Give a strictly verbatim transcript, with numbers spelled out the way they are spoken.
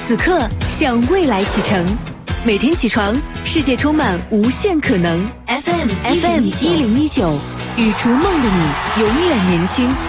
此刻向未来启程。每天起床，世界充满无限可能。F M F M 一零一九，与逐梦的你永远年轻。